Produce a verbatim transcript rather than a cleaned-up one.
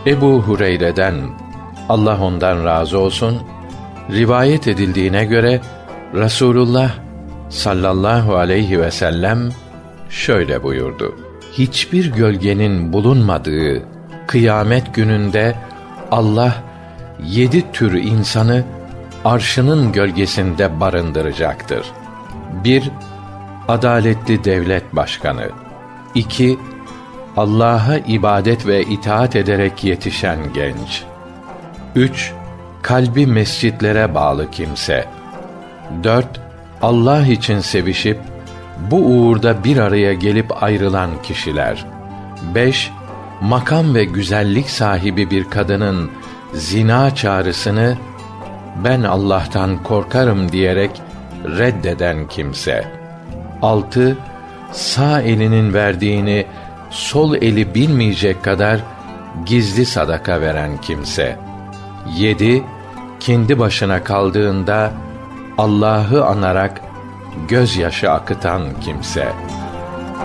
Ebu Hureyre'den, Allah ondan razı olsun, rivayet edildiğine göre Resulullah sallallahu aleyhi ve sellem şöyle buyurdu: hiçbir gölgenin bulunmadığı kıyamet gününde Allah yedi tür insanı arşının gölgesinde barındıracaktır. bir Adaletli devlet başkanı. iki Allah'a ibadet ve itaat ederek yetişen genç. üç Kalbi mescitlere bağlı kimse. dört Allah için sevişip bu uğurda bir araya gelip ayrılan kişiler. beş Makam ve güzellik sahibi bir kadının zina çağrısını ben Allah'tan korkarım diyerek reddeden kimse. altı Sağ elinin verdiğini sol eli bilmeyecek kadar gizli sadaka veren kimse. yedi Kendi başına kaldığında Allah'ı anarak gözyaşı akıtan kimse.